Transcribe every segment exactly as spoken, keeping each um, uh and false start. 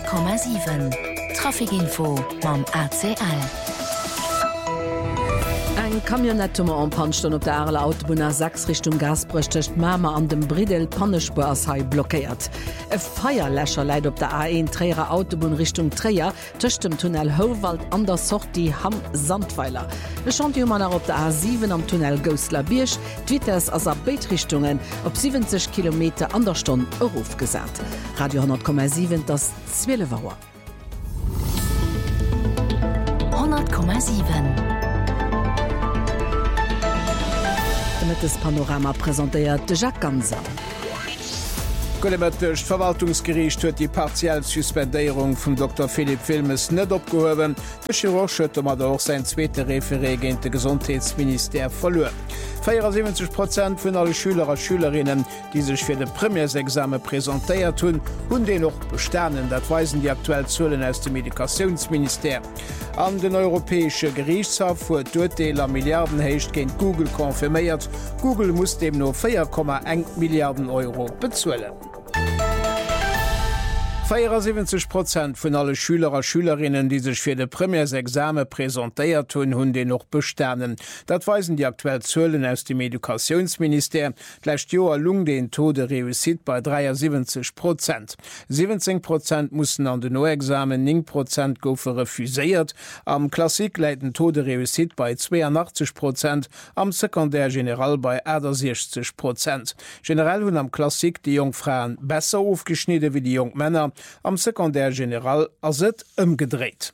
Komma sieben Trafikinfo mam A C L. Eg Kamionettummer an Panston op der Arle Autobahn sechs Richtung Gasbrüchtecht Mamer an dem Bridel Pannespur as hai blockiert. E Feierlächer leit op der A eins Träger Autobahn Richtung Träger töcht dem Tunnel Howald an der Sorti Ham Sandweiler. E Chantiummann op der A sieben am Tunnel Goslar Birch, Twitters as a Beitrichtungen op siebzig Kilometer an der Stunde Ruf gesat. Radio hundert Komma sieben das zwölf Uhr. hundert Komma sieben Das Panorama präsentiert de Jacques Ganser. Kollematcht Verwaltungsgericht huet die partiell Suspendéierung vum Doktor Philipp Wilmes net opgehowen. De Chirurg mat auch sein zweete Referé géint de Gesundheitsminister verloren. vierundsiebzig Prozent vun alle Schüler und Schülerinnen, die sich fir de Premiersexame präsentéiert hunn, hun den noch bestanen, dat weisen die aktuell Zahlen aus dem Medikationsminister. An den Europäische Gerichtshof huet d'Urteil am Milliardenhéicht géint Google konfirméiert. Google muss dem no vier Komma eins Milliarden Euro bezuelen. vierundsiebzig Prozent vun alle Schüler und Schülerinnen, die sich fir de Premiersexame präsentéiert hunn, hunn den noch bestanen. Dat weisen die aktuell Zahlen aus dem Medikationsminister. Lächt Joer lung den Tode Reusit bei dreiundsiebzig Prozent. siebzehn Prozent mussten an den No-Examen, neun Prozent goufe refuséiert. Am Klassik leiten Tode Reusit bei zweiundachtzig Prozent, am Sekundär General bei sechzig Prozent. Generell hunn am Klassik die Jungfrauen besser aufgeschnitten wie die Jungmänner. Am Sekundär General as et ëmgedreht.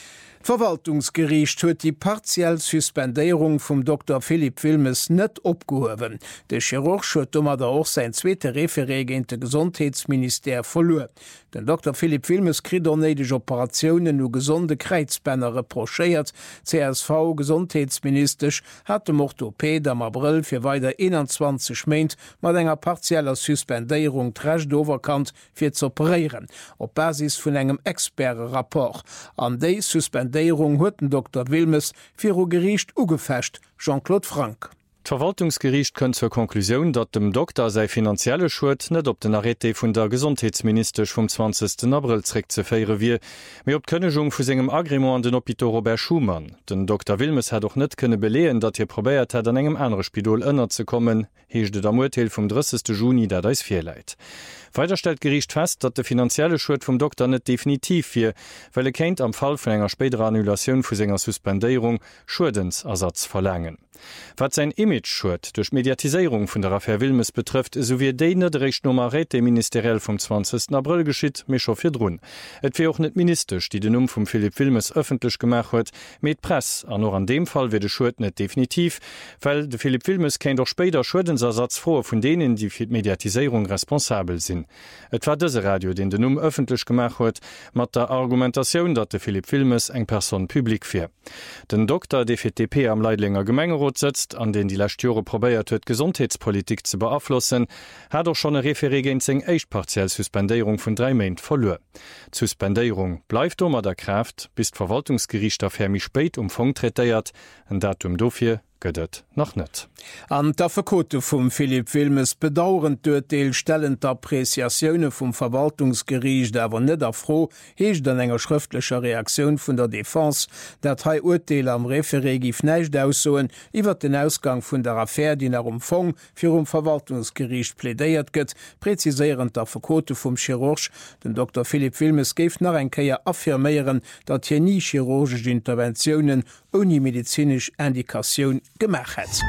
Verwaltungsgericht huet die partiell Suspendéierung vum Doktor Philipp Wilmes net opgehowen. De Chirurg huet dummer da auch sein zweete Referé géint de Gesundheitsminister verloren. Den Doktor Philipp Wilmes krit onneideg Operationen no gesunde Kreizbänner reprochéiert. C S V Gesundheitsministerisch hat dem Orthopäd am April fir weiter einundzwanzig Meint mat enger partieller Suspendéierung d'Recht overkant fir zu operieren, op Basis vun engem Expertrapport. An déi Suspendéierung hueten Doktor Wilmes fir o Gericht ugefecht, Jean-Claude Frank. Verwaltungsgericht könnt zur Konklusion, dat dem Doktor sei finanzielle Schuld net op den Arrete vun der Gesundheitsminister vom zwanzigsten April zurück zu feiere wie, mir op Könnechung vu segem Agrement an den Hôpital Robert Schumann. Den Doktor Wilmes hat doch net könne beleen, dat hier probiert hat an engem andere Spidol ënner zu kommen, heeschte der Urteil vom dreißigsten Juni, der da is vier Leiit. Weiter stellt Gericht fest, dat de finanzielle Schuld vom Doktor net definitiv fir, weil er kennt am Fall von enger späterer Annulation vu senger Suspendierung Schuldensersatz verlangen. Was sein Image-Schuld durch Mediatisierung von der Affäre Wilmes betrifft, so wie de net Rechtsnummerrete ministeriell vom zwanzigsten April geschitt, mir schon fir drun. Et wie auch net ministerisch, die den Um vom Philipp Wilmes öffentlich gemacht huet, mit Press, an nur an dem Fall wird de Schuld net definitiv, weil de Philipp Wilmes kennt doch später Schuldensersatz vor von denen, die für Mediatisierung responsabel sind. Et war dëse Radio, den den Um öffentlich gemacht huet, mat der Argumentation, dat de Philipp Wilmes eng Person publik fir. Den Doktor D V T P am Leidlinger Gemengerot setzt, an den die Lechtüre probéiert huet, Gesundheitspolitik zu beabflussen, hat doch schon e Referé géint seg éicht partiell Suspendéierung vun drei Meint verlor. Suspendéierung bleibt ummer der Kraft, bis d'Verwaltungsgericht auf Hermi spéit um Fong treiert, en Datum dofir gëtt noch net. An der Verkote vum Philipp Wilmes bedauernd Urteil stellend Appreciatioune vum Verwaltungsgericht awer net afro, heecht an enger schriftlicher Reaktion vun der Défense, dat drei Urteil am Referé gif neicht aussoen, iwwer den Ausgang vun der Affäre, die er um Fong fir um Verwaltungsgericht plädéiert gëtt, preziséierend der Verkote vum Chirurg, den Doktor Philipp Wilmes géif nach enkeier affirméieren, dat hier nie chirurgische Interventionen ohne medizinisch Indikation gemacht hat.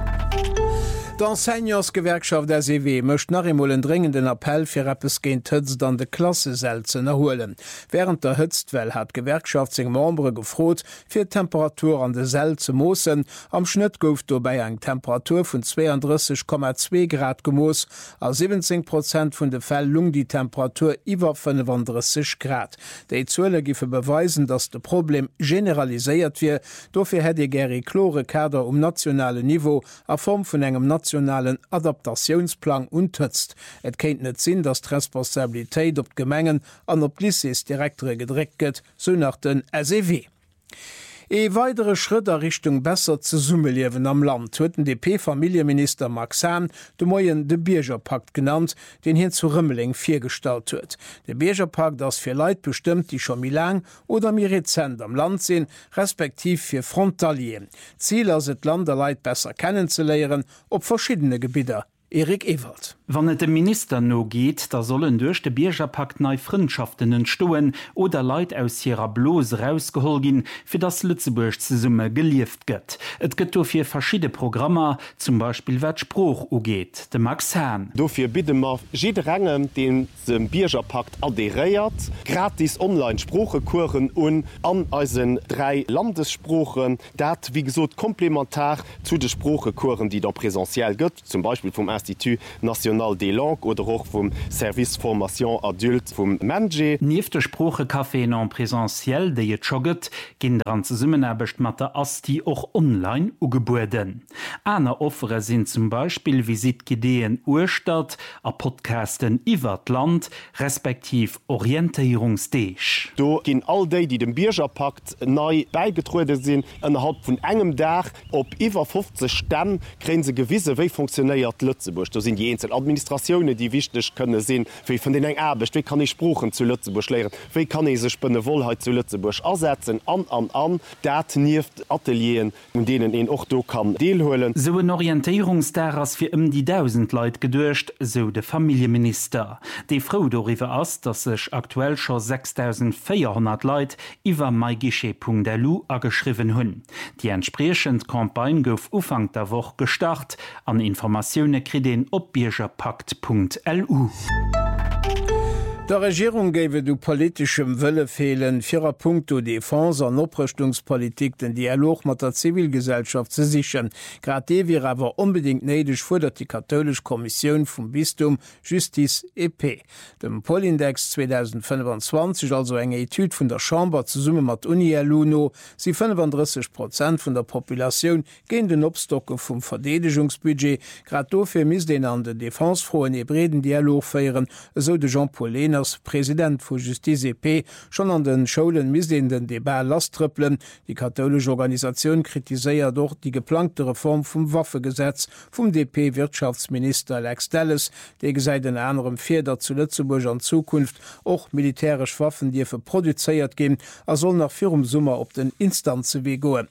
D'Enseignants-Gewerkschaft der S E W mëcht nach emol en dringenden Appell fir Appes géint Hëtzt an de Klasseselzen erholen. Während der Hëtztwell hat Gewerkschaft seg Membre gefrot, fir Temperatur an de Sel ze moossen, am Schnitt gouft dobei eng Temperatur vun zweiunddreißig Komma zwei Grad gemoos, a siebzehn Prozent vun de Fäll lung die Temperatur iwwer fünfunddreißig Grad. Déi Zuele gife beweisen, dats de Problem generaliséiert wie, dofir hett e geri chlore Kader um nationale Niveau a Form vun engem nationalen Adaptationsplan unterstützt. Et kennt net sinn, dass d' Responsabilitéit op Gemengen an op Lycées direktre gedrégt gëtt, so nach den S E W. E weitere Schritter Richtung besser ze Summeliewen am Land huet den D P-Familienminister Max Hahn de Moien de Biergerpakt genannt, den hin zu Rümmeling firstalt huet. De Biergerpakt ass fir Leiit bestimmt, die schon mi lang oder mir rezent am Land sinn, respektiv fir Frontalien. Ziel as et Landerleit besser kennenzuleieren op verschiedene Gebieter. Erik Ewald. Wann et dem Minister no geht, da sollen durch de Biergerpakt nei Freundschaften entstoen oder Leiit aus ihrer Blos rausgehol gin, fir das Lützeburg ze Summe gelieft gëtt. Et gëtt dofir verschiedene Programmer, zum Beispiel wat Spruch ugeht. De Max Hahn. Dofir bitte ma jede Rangem den dem Biergerpakt adheriert, gratis Online-Spruchekuren un an eisen drei Landessprochen, dat wie gesot komplementar zu de Spruchekuren, die da präsentiell gëtt, zum Beispiel vom Institut National des Langues oder auch vom Service Formation Adult vom Menge. Nief der Spruchekaffee non präsentiell, der je jogget, gehen dran zu Summenerbecht mit der Asti auch online ugeboden. Eine Offere sind zum Beispiel Visitideen Urstadt, a Podcasten iwwer Land, respektiv Orientierungsdeeg. Do gehen all die, die dem Biergerpakt neu beigetreten sind, innerhalb von engem Tag, ob iwwer fünfzig Stämme, kriegen sie gewisse, wie funktioniert Lützeburg. Da sind die einzelnen Administrationen, die wichtig können sehen, wie von den Erbe, wie kann ich Spruchen zu Lützeburg lehren, wie kann ich sich bei der Wohlheit zu Lützeburg ersetzen, an, an, an, dat nieft Atelieren, und denen ihn auch do kann deelholen. So ein Orientierungsterras für um die tausend Leute gedurcht, so der Familienminister. Die Frau darüber ist, dass sich aktuell schon sechstausendvierhundert Leute über mygische Punkt l u angeschrieben haben. Die entsprechende Kampagne gouf Anfang der Woche gestartet, an Informationen kriegt den op biergerpakt Punkt l u. Der Regierung gewe du politischem Wëlle fehlen vierer Punkto Defense an Oprüstungspolitik den Dialog mat der Zivilgesellschaft ze sichern. Grad de wir awer unbedingt neidig fordert die katholisch Kommission vum Bistum Justice E P. Dem Polindex zweitausendfünfundzwanzig, also eng Etude vun der Chamber zu Summe mat Uni Luno, sie fünfunddreißig Prozent vun der Population gen den Obstocke vum Verdedigungsbudget. Grad dofir mis den an den Defensefroen e breden Dialog feieren, so de Jean-Paul Lehner als Präsident vu Justice E P schon an den Schulen mis den den Debat lastrüppeln. Die katholische Organisation kritiséiert doch die geplante Reform vom Waffegesetz vom D P-Wirtschaftsminister Alex Dallas, der seit den anderen Feder zu Lützeburg an Zukunft auch militärisch Waffen, die für produziert gehen, er soll nach vierem Summer op den Instanze wie goen.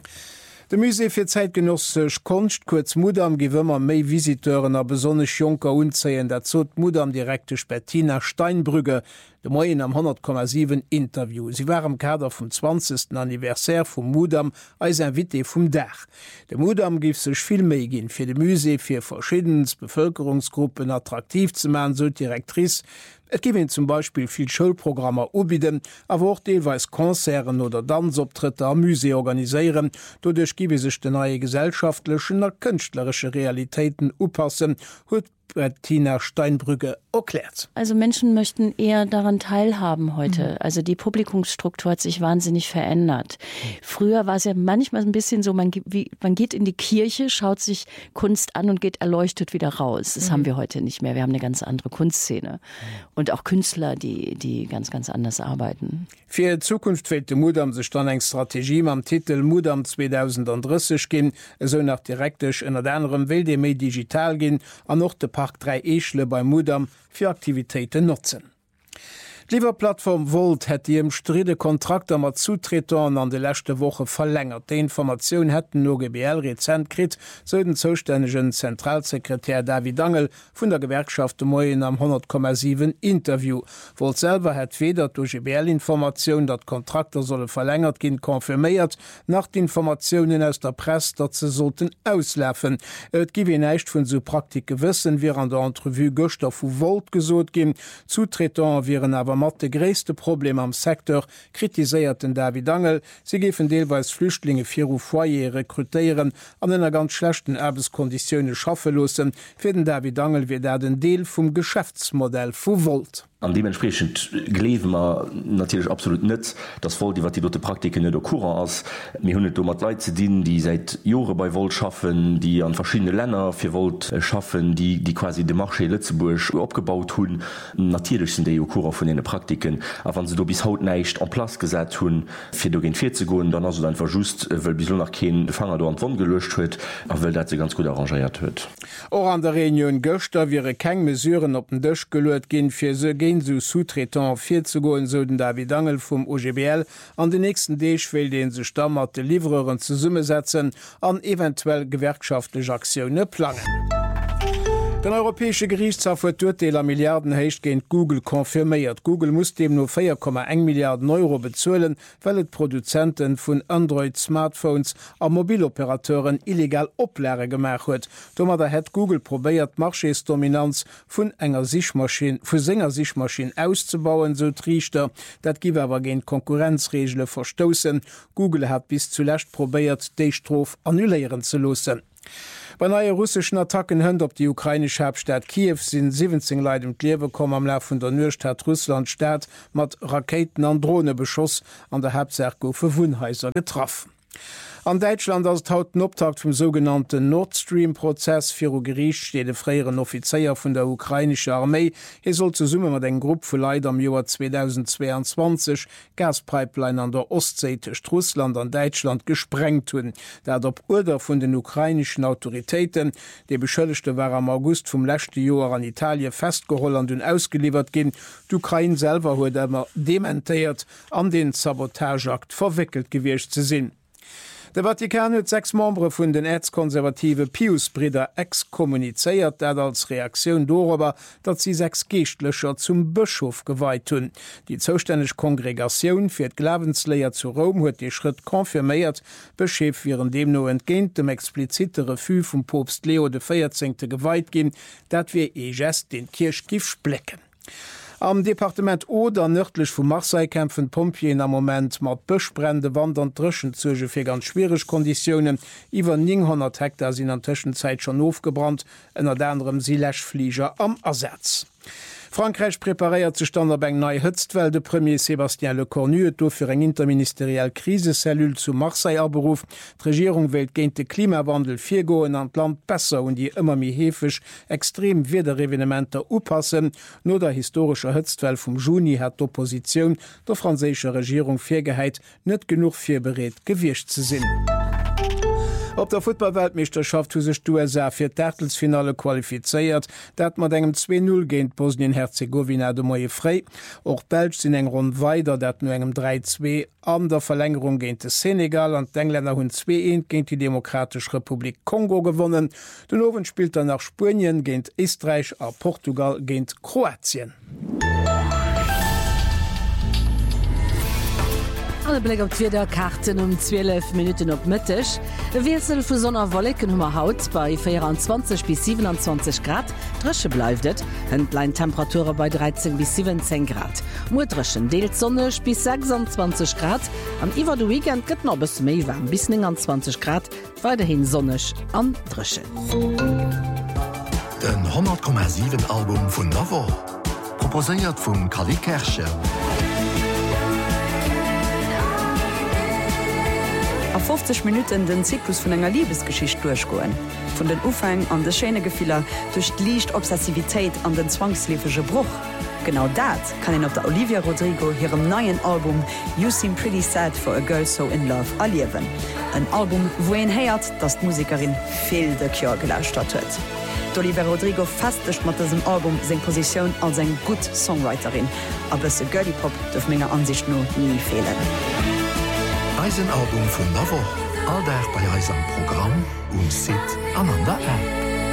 De Musee fir zeitgenossech Konst kurz Mudam gewëmmer méi Visiteuren a besonnech Junker unzeien, dat zot Mudam direkte Bettina Steinbrügge, de Moien am hundert Komma sieben Interview. Sie waren am Kader vom zwanzigsten Anniversär vum Mudam als ein Witte vum Dach. De Mudam gif sech viel méi gin fir de Musee fir verschiedens Bevölkerungsgruppen attraktiv zu machen, so Direktrice. Et giwen zum Beispiel viel Schulprogrammer ubiden, awer auch deelweis Konzeren oder Danzoptritte am Musee organisieren, dodurch gibe sech de neue gesellschaftlichen a künstlerische Realitäten upassen, huet Bettina Steinbrügge erklärt. Also Menschen möchten eher daran teilhaben heute. Mhm. Also die Publikumsstruktur hat sich wahnsinnig verändert. Mhm. Früher war es ja manchmal ein bisschen so, man, wie, man geht in die Kirche, schaut sich Kunst an und geht erleuchtet wieder raus. Das mhm. haben wir heute nicht mehr. Wir haben eine ganz andere Kunstszene. Mhm. Und auch Künstler, die, die ganz, ganz anders arbeiten. Für die Zukunft fehlt dem Mudam sich dann eine Strategie am Titel Mudam zweitausenddreißig gehen, so nach direktisch in der anderen Welt mehr digital gehen, an noch der Park drei Eschle bei Mudam für Aktivitäten nutzen. Lieber Plattform Volt hätte im Stride Kontrakt am Zutretern an de letzte Woche verlängert. Die Information hätten nur G B L rezent krit, so den zuständigen Zentralsekretär David Angel von der Gewerkschaft Moyen am hundert Komma sieben Interview. Volt selber hat weder durch G B L-Information, dat Kontrakter solle verlängert gehen, konfirmiert, nach den Informationen aus der Presse, dat sie sollten auslaufen. Et gibt nicht von so Praktik gewissen, wie an der Entrevue Göster vu Volt gesot gehen. Zutretern wären aber mat de gréste Problem am Sektor, kritiséierten David Angel, sie gefen deelweis Flüchtlinge fir u Foyer rekrutéieren, an ennner ganz schlechten Erbeskonditionne schaffe losen, fir den David Angel wie der den Deel vum Geschäftsmodell vu Volt. An dementsprechend glewen man natürlich absolut net, das voll die wat die dort Praktiken net der Kur ass mir hunnet mat Leiit ze dienen, die seit Jore bei Volt schaffen, die an verschiedene Länder fir Volt schaffen, die die quasi de Marche Lützeburg abgebaut hun natürlich sind der Kur von den Praktiken, a wann se du bis haut neicht an Platz gesät hun fir du gen vier zu go, dann hast du einfach just well bis nach Ken Fanger do an Wand gelöscht huet, a well dat ze ganz gut arrangiert huet. O an der Reunion Göchter wiere keng mesureuren op den Dëch gelert gin fir se gehen zu Sutreton vier zu go soden David Angel vom O G B L an den nächsten Deeg will den se Stammer de Livreuren zu Summe setzen an eventuell gewerkschaftliche Aktionen planen. Den europäesche Gerichtshof huet Urteiler Milliarden heicht géint Google konfirméiert. Google muss dem no vier Komma eins Milliarden Euro bezzuelen, weil et Produzenten vun Android-Smartphones a Mobiloperateuren illegal opläre gemach huet. Dommer der het Google probéiert Marchesdominanz vun enger Sichmaschine vu senger Sichmaschine auszubauen, so Trichter, dat giwe awer géint Konkurrenzregelle verstossen. Google hat bis zuletzt probéiert, déi Strof annuléieren ze losen. Bei neue russischen Attacken hënnt op die ukrainische Hauptstadt Kiew sind siebzehn Leiit um Klewe kom am Lauf vun der Nürstadt Russland staat mat Raketen an Drohnebeschoss an der Hauptsache goufe Wohnhäuser getroffen. An Deutschland als hauten Optakt vom sogenannten Nord Stream-Prozess fir o Gericht steht de freieren Offiziier vun der ukrainische Armee. He soll zu Summe mat eng Gruppe vu Leiit am Joar zweitausendzweiundzwanzig Gaspipeline an der Ostsee zwischen Russland an Deutschland gesprengt hun. Dat op Urder vun den ukrainischen Autoritäten, de beschëllechte war am August vum lächte Joar an Italien festgeholland und ausgeliefert gin. D'Ukraine selber huet immer dementéiert an den Sabotageakt verwickelt gewircht ze sinn. Der Vatikan hat sechs Membre vun den erzkonservative Piusbrider exkommunizeiert, dat als Reaktion darüber, dat sie sechs Geestlöcher zum Bischof geweiht hun. Die zuständige Kongregation fir d Glavenslehrer zu Rom huet die Schritt konfirmiert, beschef während dem no entgehent dem explizite Refus vom Papst Leo der vierzehnte geweiht gin, dat wir e Gest den Kirchgif splecken. Am Departement Oder nördlich vu Marseille kämpfen Pompien am Moment mat Bëchbrände wandern drschen zuge fir ganz schwierig Konditionen. Iwer neunhundert Hektar sind an Tschenzeit schon aufgebrannt, ennner anderem Silechflieger am Ersatz. Frankreich prepariert zu Standardbank neii Hëtztwel de Premier Sébastien Lecornu do fir eng interministeriell Krisesellul zu Marseille aberuf. D'Regierung wählt géint de Klimawandel vier goen an Land besser und die immer mi hefech extrem Wederevenementer upassen. No der historischer Hëtztwel vum Juni hat d'Opposition der franzésche Regierung firgeheit net genug fir bereet gewircht ze sinn. Op der Footballweltmeisterschaft hu sech d'U S A fir d'Ätelsfinale qualifizeiert, dat mat engem zwei null géint Bosnien-Herzegowina de Moie frei. Och Belg sinn eng rund weider, dat no engem drei zwei an der Verlängerung géint de Senegal an d'Engländer hunn zwei eins géint die Demokratische Republik Kongo gewonnen. Den Owen spielt er nach Spien géint Österreich a Portugal géint Kroatien. Alle Blick op Twitter Karten um zwölf Minuten op Mittech. De Wirsel vu Sonner Wollecken hummer Haut bei vierundzwanzig bis siebenundzwanzig Grad. Drsche bleiftet, Hëndlein Temperature bei dreizehn bis siebzehn Grad. Mudreschen deelt sonnech bis sechsundzwanzig Grad. Am iwwer de Weekend gëtt noch bis méi warm bis neunundzwanzig Grad, weiterhin sonnech an Drsche. Den hundert Komma sieben Album vun Navo, proposéiert vum Kali Kerche. fünfzig Minuten den Zyklus vun enger Liebesgeschicht durchgoen. Von den Ufang an de Schene Gefehler durch d Liicht Obsessivitéit an den zwangslefege Bruch. Genau dat kann en op der Olivia Rodrigo hirem neuen Album You Seem Pretty Sad for a Girl So in Love alliewen. Ein Album, wo en heiert, dat d Musikerin veel de Kjor gelauscht hat huet. Olivia Rodrigo fastcht mat diesem Album seg Position als eng gut Songwriterin, aber se Girly Pop dürf méger Ansicht no nie fehlen. Eisenalbum vun Navo, all der bei Eis am Programm und Sit an an der App.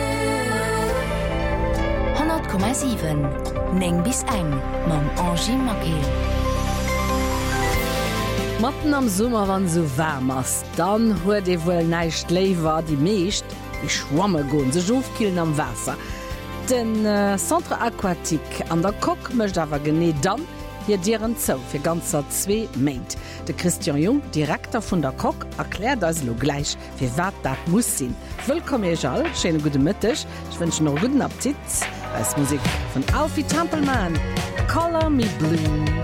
hundert Komma sieben Neng bis eng mam Angie Magel. Matten am Summer wann so wärm ass, dann huet e wuel neicht Leiwer die meescht, die schwamme goen sech ofkillen am Wasser. Den äh, Centre Aquatique an der Kok mecht awer gené dann, hier Dieren zou fir ganzer zwee Meint. De Christian Jung, Direktor vun der Kok, erklärt as lo gleich, fir wat dat muss sinn. Willkommen all, schöne gute Mittag. Ich wünsche noch guten Appetit. Als Musik von Alfie Trampelmann. Color Me Blue.